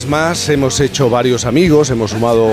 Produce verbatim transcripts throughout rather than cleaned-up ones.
Más, hemos hecho varios amigos, hemos sumado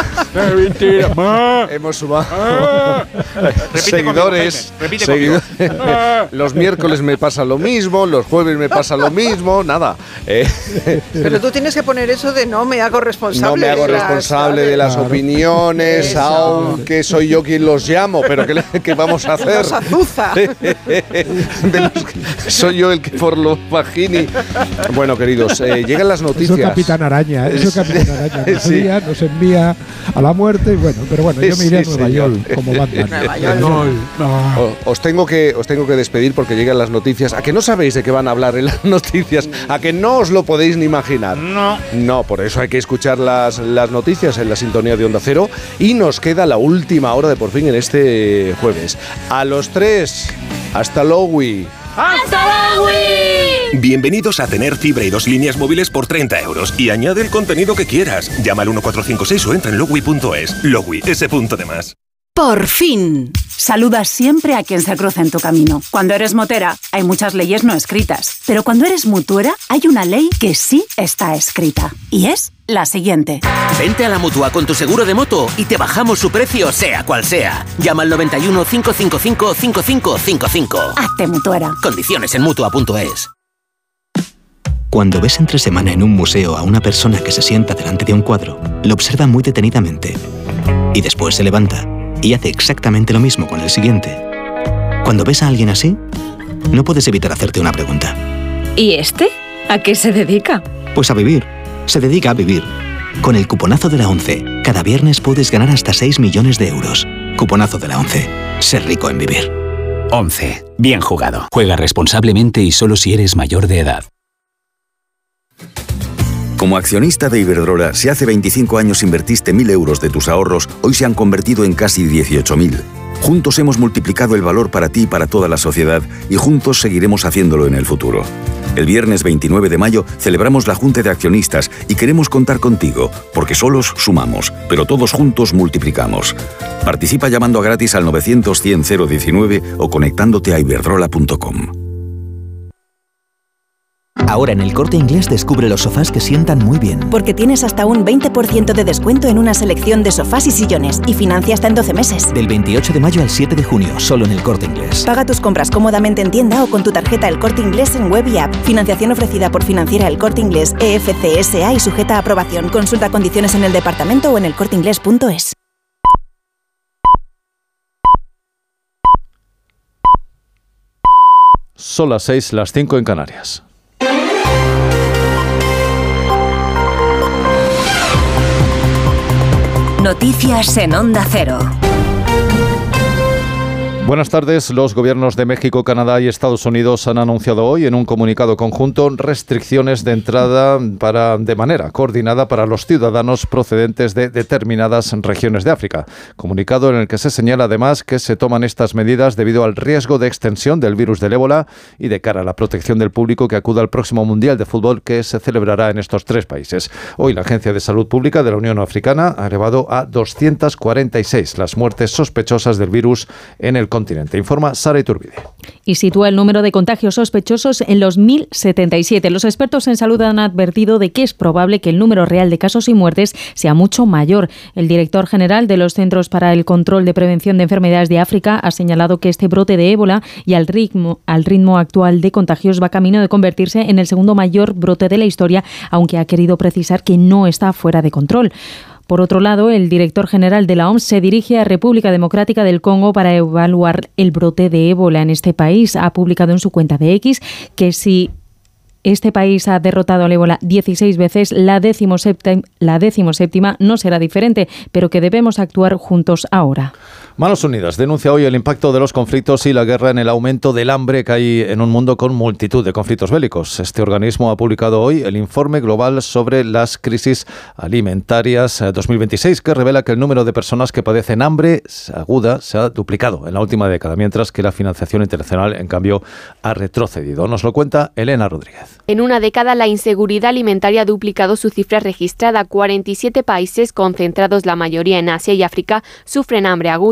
hemos sumado seguidores, seguidores. Los miércoles me pasa lo mismo, los jueves me pasa lo mismo, nada. Eh, Pero tú tienes que poner eso de no me hago responsable. No me hago de responsable las, de las opiniones, Eso. aunque soy yo quien los llamo, pero ¿qué, qué vamos a hacer? Los azuza. De los, soy yo el que por los Pagini. Bueno, queridos, eh, llegan las noticias. Eso Capitán Araña, eso Capitán Araña. Nos, sí. envía, nos envía a la muerte y bueno, pero bueno, yo me iré sí, a Nueva York como Batman. Nueva York. No, no. Os tengo que os tengo que despedir porque llegan las noticias. ¿A que no sabéis de qué van a hablar en las noticias? ¿A que no os lo podéis ni imaginar? No. No, por eso hay que escuchar las, las noticias en la sintonía de Onda Cero y nos queda la última hora de Por Fin en este jueves. A los tres, hasta luego. ¡Hasta luego! Bienvenidos a tener fibra y dos líneas móviles por treinta euros y añade el contenido que quieras. Llama al uno cuatro cinco seis o entra en logui punto es. Logui, ese punto de más. Por fin. Saludas siempre a quien se cruza en tu camino. Cuando eres motera, hay muchas leyes no escritas. Pero cuando eres mutuera, hay una ley que sí está escrita. Y es la siguiente. Vente a la Mutua con tu seguro de moto y te bajamos su precio, sea cual sea. Llama al noventa y uno, cinco cinco cinco, cinco cinco cinco cinco. Hazte mutuera. Condiciones en mutua punto es. Cuando ves entre semana en un museo a una persona que se sienta delante de un cuadro, lo observa muy detenidamente. Y después se levanta y hace exactamente lo mismo con el siguiente. Cuando ves a alguien así, no puedes evitar hacerte una pregunta. ¿Y este? ¿A qué se dedica? Pues a vivir. Se dedica a vivir. Con el cuponazo de la ONCE, cada viernes puedes ganar hasta seis millones de euros. Cuponazo de la ONCE. Ser rico en vivir. ONCE. Bien jugado. Juega responsablemente y solo si eres mayor de edad. Como accionista de Iberdrola, si hace veinticinco años invertiste mil euros de tus ahorros, hoy se han convertido en casi dieciocho mil. Juntos hemos multiplicado el valor para ti y para toda la sociedad y juntos seguiremos haciéndolo en el futuro. El viernes veintinueve de mayo celebramos la Junta de Accionistas y queremos contar contigo, porque solos sumamos, pero todos juntos multiplicamos. Participa llamando a gratis al novecientos cien cero diecinueve o conectándote a iberdrola punto com. Ahora en El Corte Inglés descubre los sofás que sientan muy bien. Porque tienes hasta un veinte por ciento de descuento en una selección de sofás y sillones y financia hasta en doce meses. Del veintiocho de mayo al siete de junio, solo en El Corte Inglés. Paga tus compras cómodamente en tienda o con tu tarjeta El Corte Inglés en web y app. Financiación ofrecida por Financiera El Corte Inglés E F C S A y sujeta a aprobación. Consulta condiciones en el departamento o en el corte inglés punto es. Son las seis, las cinco en Canarias. Noticias en Onda Cero. Buenas tardes. Los gobiernos de México, Canadá y Estados Unidos han anunciado hoy en un comunicado conjunto restricciones de entrada para, de manera coordinada para los ciudadanos procedentes de determinadas regiones de África. Comunicado en el que se señala además que se toman estas medidas debido al riesgo de extensión del virus del ébola y de cara a la protección del público que acuda al próximo Mundial de Fútbol que se celebrará en estos tres países. Hoy la Agencia de Salud Pública de la Unión Africana ha elevado a doscientas cuarenta y seis las muertes sospechosas del virus en el continente, informa Sara Iturbide. Y sitúa el número de contagios sospechosos en los mil setenta y siete. Los expertos en salud han advertido de que es probable que el número real de casos y muertes sea mucho mayor. El director general de los Centros para el Control de Prevención de Enfermedades de África ha señalado que este brote de ébola y al ritmo, al ritmo actual de contagios va camino de convertirse en el segundo mayor brote de la historia, aunque ha querido precisar que no está fuera de control. Por otro lado, el director general de la O M S se dirige a República Democrática del Congo para evaluar el brote de ébola en este país. Ha publicado en su cuenta de X que si este país ha derrotado al ébola dieciséis veces, la decimoséptima, la decimoséptima no será diferente, pero que debemos actuar juntos ahora. Manos Unidas denuncia hoy el impacto de los conflictos y la guerra en el aumento del hambre que hay en un mundo con multitud de conflictos bélicos. Este organismo ha publicado hoy el informe global sobre las crisis alimentarias dos mil veintiséis, que revela que el número de personas que padecen hambre aguda se ha duplicado en la última década, mientras que la financiación internacional, en cambio, ha retrocedido. Nos lo cuenta Elena Rodríguez. En una década, la inseguridad alimentaria ha duplicado su cifra registrada. cuarenta y siete países, concentrados la mayoría en Asia y África, sufren hambre aguda.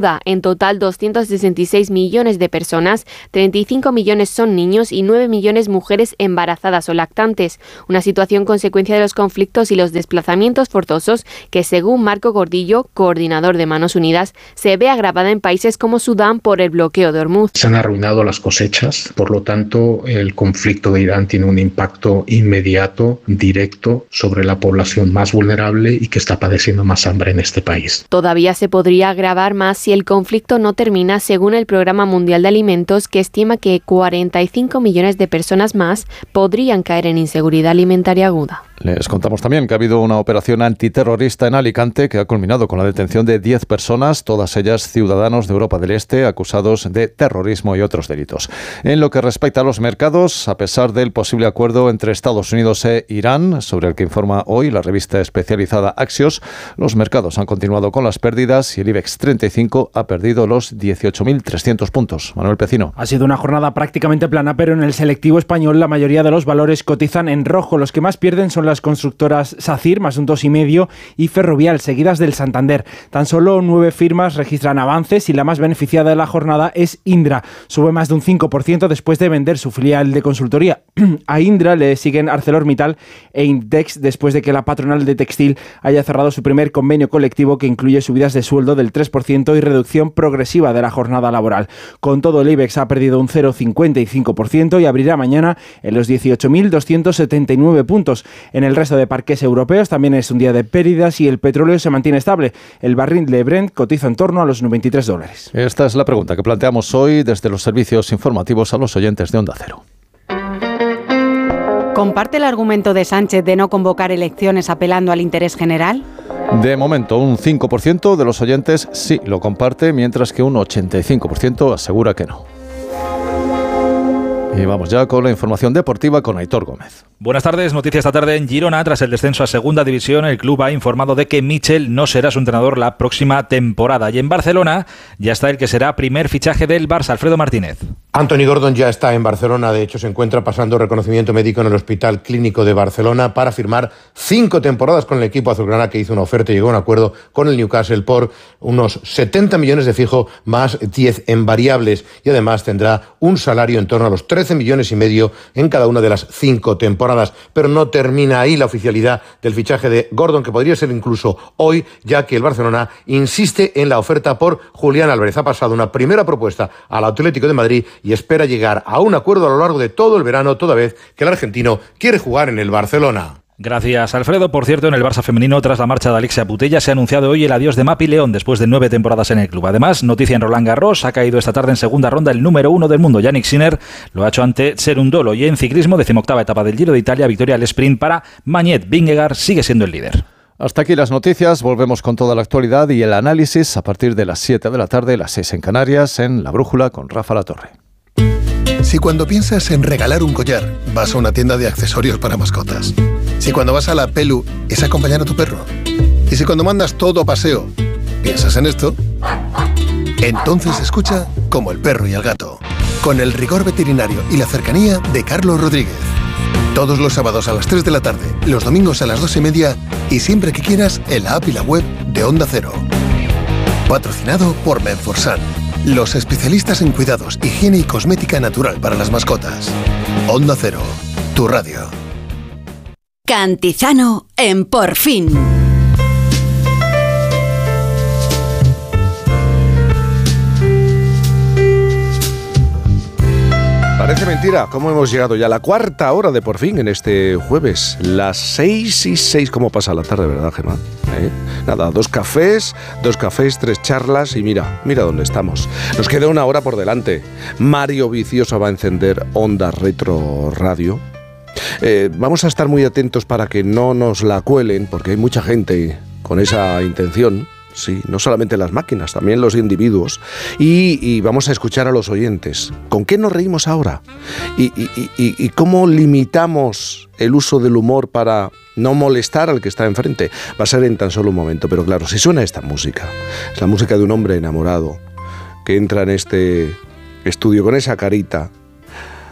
aguda. En total, doscientos sesenta y seis millones de personas, treinta y cinco millones son niños y nueve millones mujeres embarazadas o lactantes. Una situación consecuencia de los conflictos y los desplazamientos forzosos que, según Marco Gordillo, coordinador de Manos Unidas, se ve agravada en países como Sudán por el bloqueo de Hormuz. Se han arruinado las cosechas, por lo tanto, el conflicto de Irán tiene un impacto inmediato, directo, sobre la población más vulnerable y que está padeciendo más hambre en este país. Todavía se podría agravar más si el conflicto no termina, según el Programa Mundial de Alimentos, que estima que cuarenta y cinco millones de personas más podrían caer en inseguridad alimentaria aguda. Les contamos también que ha habido una operación antiterrorista en Alicante que ha culminado con la detención de diez personas, todas ellas ciudadanos de Europa del Este, acusados de terrorismo y otros delitos. En lo que respecta a los mercados, a pesar del posible acuerdo entre Estados Unidos e Irán, sobre el que informa hoy la revista especializada Axios, los mercados han continuado con las pérdidas y el IBEX treinta y cinco ha perdido los dieciocho mil trescientos puntos. Manuel Pecino. Ha sido una jornada prácticamente plana, pero en el selectivo español la mayoría de los valores cotizan en rojo. Los que más pierden son las constructoras SACIR, más un dos coma cinco, y Ferrovial, seguidas del Santander. Tan solo nueve firmas registran avances y la más beneficiada de la jornada es Indra. Sube más de un cinco por ciento después de vender su filial de consultoría. A Indra le siguen ArcelorMittal e Index después de que la patronal de textil haya cerrado su primer convenio colectivo que incluye subidas de sueldo del tres por ciento y reducción progresiva de la jornada laboral. Con todo, el IBEX ha perdido un cero coma cincuenta y cinco por ciento y abrirá mañana en los dieciocho mil doscientos setenta y nueve puntos. En el resto de parques europeos también es un día de pérdidas y el petróleo se mantiene estable. El barril de Brent cotiza en torno a los noventa y tres dólares. Esta es la pregunta que planteamos hoy desde los servicios informativos a los oyentes de Onda Cero. ¿Comparte el argumento de Sánchez de no convocar elecciones apelando al interés general? De momento, un cinco por ciento de los oyentes sí lo comparte, mientras que un ochenta y cinco por ciento asegura que no. Y vamos ya con la información deportiva con Aitor Gómez. Buenas tardes, noticia esta tarde en Girona. Tras el descenso a segunda división, el club ha informado de que Michel no será su entrenador la próxima temporada. Y en Barcelona ya está el que será primer fichaje del Barça, Alfredo Martínez. Anthony Gordon ya está en Barcelona, de hecho se encuentra pasando reconocimiento médico en el Hospital Clínico de Barcelona para firmar cinco temporadas con el equipo azulgrana, que hizo una oferta y llegó a un acuerdo con el Newcastle por unos setenta millones de fijo más diez en variables, y además tendrá un salario en torno a los trece millones y medio en cada una de las cinco temporadas. Pero no termina ahí la oficialidad del fichaje de Gordon, que podría ser incluso hoy, ya que el Barcelona insiste en la oferta por Julián Álvarez. Ha pasado una primera propuesta al Atlético de Madrid y espera llegar a un acuerdo a lo largo de todo el verano, toda vez que el argentino quiere jugar en el Barcelona. Gracias, Alfredo. Por cierto, en el Barça femenino, tras la marcha de Alexia Putellas, se ha anunciado hoy el adiós de Mapi León después de nueve temporadas en el club. Además, noticia en Roland Garros, ha caído esta tarde en segunda ronda el número uno del mundo, Yannick Sinner. Lo ha hecho ante Cerundolo. Y en ciclismo, decimoctava etapa del Giro de Italia, victoria al sprint para Magnet. Vingegaard sigue siendo el líder. Hasta aquí las noticias, volvemos con toda la actualidad y el análisis a partir de las siete de la tarde, las seis en Canarias, en La Brújula con Rafa Latorre. Si cuando piensas en regalar un collar, vas a una tienda de accesorios para mascotas. Si cuando vas a la Pelu es acompañar a tu perro. Y si cuando mandas todo a paseo, piensas en esto, entonces escucha Como el perro y el gato, con el rigor veterinario y la cercanía de Carlos Rodríguez. Todos los sábados a las tres de la tarde, los domingos a las dos y media y siempre que quieras en la app y la web de Onda Cero. Patrocinado por Menforsan, los especialistas en cuidados, higiene y cosmética natural para las mascotas. Onda Cero, tu radio. Cantizano en Por Fin. Parece mentira, ¿cómo hemos llegado ya a la cuarta hora de Por Fin en este jueves? Las seis y seis, ¿cómo pasa la tarde, verdad, Germán? ¿Eh? Nada, dos cafés, dos cafés, tres charlas y mira, mira dónde estamos. Nos queda una hora por delante. Mario Vicioso va a encender Onda Retro Radio. Eh, vamos a estar muy atentos para que no nos la cuelen, porque hay mucha gente con esa intención. Sí, no solamente las máquinas, también los individuos. Y, y vamos a escuchar a los oyentes. ¿Con qué nos reímos ahora? ¿Y, y, y, y cómo limitamos el uso del humor para no molestar al que está enfrente? Va a ser en tan solo un momento, pero claro, si suena esta música, es la música de un hombre enamorado que entra en este estudio con esa carita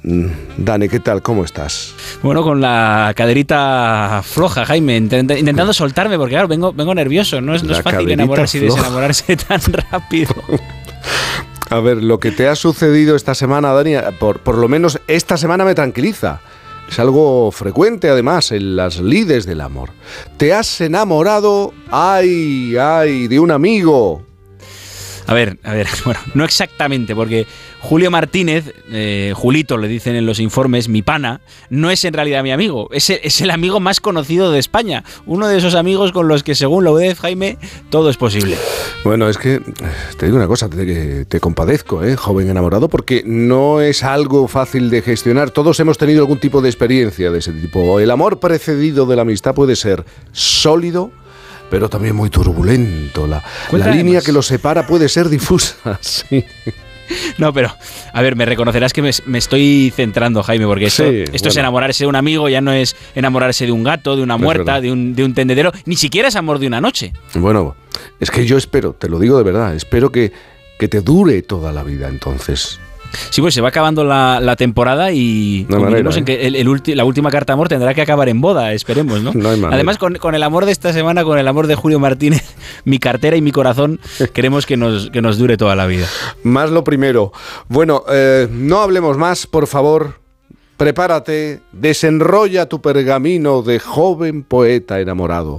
Dani, ¿qué tal? ¿Cómo estás? Bueno, con la caderita floja, Jaime, intent- intentando soltarme, porque claro, vengo, vengo nervioso. No es, no es fácil enamorarse y desenamorarse tan rápido. A ver, lo que te ha sucedido esta semana, Dani, por, por lo menos esta semana me tranquiliza. Es algo frecuente, además, en las lides del amor. Te has enamorado, ay, ay, de un amigo. A ver, a ver, bueno, no exactamente, porque Julio Martínez, eh, Julito le dicen en los informes, mi pana, no es en realidad mi amigo, es el, es el amigo más conocido de España, uno de esos amigos con los que, según la U D E F, Jaime, todo es posible. Bueno, es que te digo una cosa, te, te compadezco, ¿eh, joven enamorado, porque no es algo fácil de gestionar. Todos hemos tenido algún tipo de experiencia de ese tipo. El amor precedido de la amistad puede ser sólido, pero también muy turbulento. La, la línea que los separa puede ser difusa, sí. No, pero, a ver, me reconocerás que me, me estoy centrando, Jaime, porque esto, Sí, esto bueno. es enamorarse de un amigo, ya no es enamorarse de un gato, de una Es muerta, verdad. de un, de un tendedero, ni siquiera es amor de una noche. Bueno, es que yo espero, te lo digo de verdad, espero que, que te dure toda la vida, entonces. Sí, pues se va acabando la, la temporada y No hay convinimos manera, en que el, el ulti, la última carta amor tendrá que acabar en boda, esperemos, ¿no? No hay manera. Además, con, con el amor de esta semana, con el amor de Julio Martínez, mi cartera y mi corazón, queremos que nos, que nos dure toda la vida. Más lo primero. Bueno, eh, no hablemos más, por favor. Prepárate, desenrolla tu pergamino de joven poeta enamorado.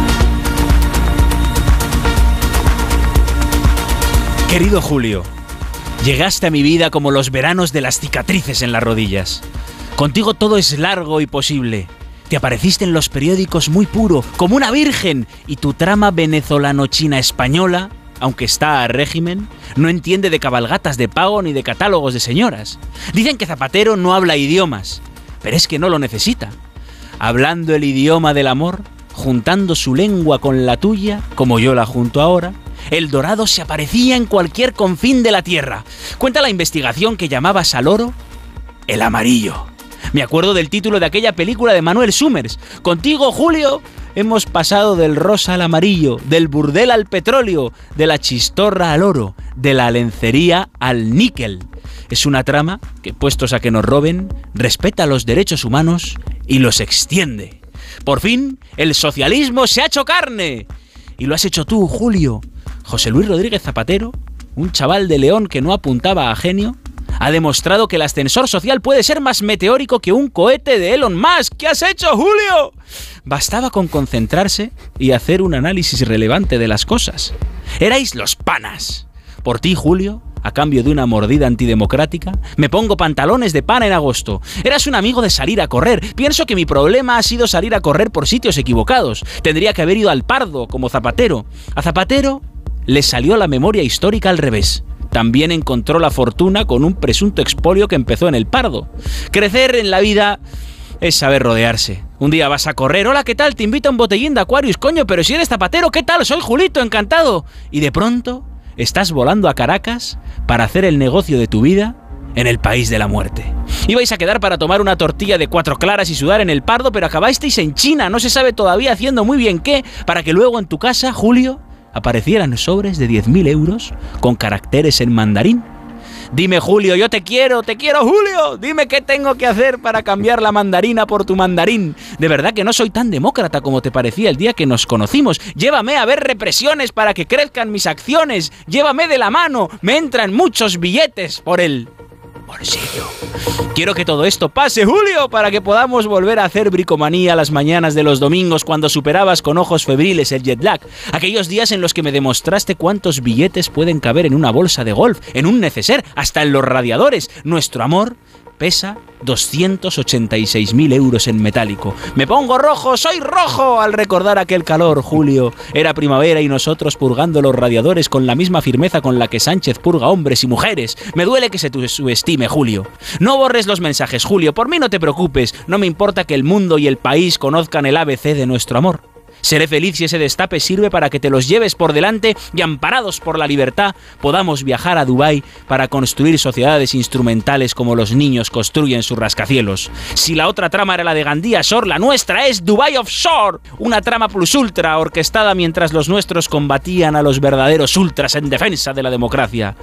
Querido Julio, llegaste a mi vida como los veranos de las cicatrices en las rodillas. Contigo todo es largo y posible. Te apareciste en los periódicos muy puro, como una virgen, y tu trama venezolano-china española, aunque está a régimen, no entiende de cabalgatas de pago ni de catálogos de señoras. Dicen que Zapatero no habla idiomas, pero es que no lo necesita. Hablando el idioma del amor, juntando su lengua con la tuya, como yo la junto ahora, el dorado se aparecía en cualquier confín de la tierra. Cuenta la investigación que llamabas al oro el amarillo. Me acuerdo del título de aquella película de Manuel Summers. Contigo, Julio, hemos pasado del rosa al amarillo, del burdel al petróleo, de la chistorra al oro, de la lencería al níquel. Es una trama que, puestos a que nos roben, respeta los derechos humanos y los extiende. Por fin, el socialismo se ha hecho carne. Y lo has hecho tú, Julio. José Luis Rodríguez Zapatero, un chaval de León que no apuntaba a genio, ha demostrado que el ascensor social puede ser más meteórico que un cohete de Elon Musk. ¿Qué has hecho, Julio? Bastaba con concentrarse y hacer un análisis relevante de las cosas. Erais los panas. Por ti, Julio, a cambio de una mordida antidemocrática, me pongo pantalones de pana en agosto. Eras un amigo de salir a correr. Pienso que mi problema ha sido salir a correr por sitios equivocados. Tendría que haber ido al Pardo, como Zapatero. A Zapatero le salió la memoria histórica al revés. También encontró la fortuna con un presunto expolio que empezó en el Pardo. Crecer en la vida es saber rodearse. Un día vas a correr, hola, ¿qué tal? Te invito a un botellín de Aquarius, coño, pero si eres Zapatero, ¿qué tal? Soy Julito, encantado. Y de pronto estás volando a Caracas para hacer el negocio de tu vida en el país de la muerte. Ibais a quedar para tomar una tortilla de cuatro claras y sudar en el Pardo, pero acabasteis en China, no se sabe todavía haciendo muy bien qué, para que luego en tu casa, Julio, aparecieran sobres de diez mil euros con caracteres en mandarín. Dime, Julio, yo te quiero, te quiero, Julio. Dime qué tengo que hacer para cambiar la mandarina por tu mandarín. De verdad que no soy tan demócrata como te parecía el día que nos conocimos. Llévame a ver represiones para que crezcan mis acciones. Llévame de la mano. Me entran muchos billetes por el bolsillo. Quiero que todo esto pase, Julio, para que podamos volver a hacer bricomanía las mañanas de los domingos cuando superabas con ojos febriles el jet lag. Aquellos días en los que me demostraste cuántos billetes pueden caber en una bolsa de golf, en un neceser, hasta en los radiadores. Nuestro amor pesa doscientos ochenta y seis mil euros en metálico. Me pongo rojo, soy rojo al recordar aquel calor, Julio. Era primavera y nosotros purgando los radiadores con la misma firmeza con la que Sánchez purga hombres y mujeres. Me duele que se te subestime, Julio. No borres los mensajes, Julio, por mí no te preocupes. No me importa que el mundo y el país conozcan el A B C de nuestro amor. Seré feliz si ese destape sirve para que te los lleves por delante y, amparados por la libertad, podamos viajar a Dubái para construir sociedades instrumentales como los niños construyen sus rascacielos. Si la otra trama era la de Gandía Shore, la nuestra es Dubai Offshore, una trama plus ultra orquestada mientras los nuestros combatían a los verdaderos ultras en defensa de la democracia.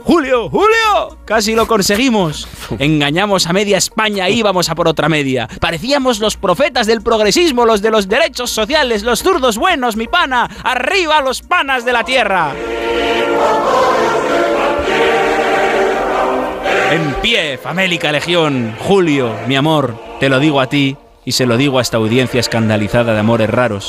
Julio, Julio, casi lo conseguimos. Engañamos a media España y íbamos a por otra media. Parecíamos los profetas del progresismo, los de los derechos sociales, los zurdos buenos, mi pana. ¡Arriba los panas de la tierra! En pie, famélica legión. Julio, mi amor, te lo digo a ti y se lo digo a esta audiencia escandalizada de amores raros.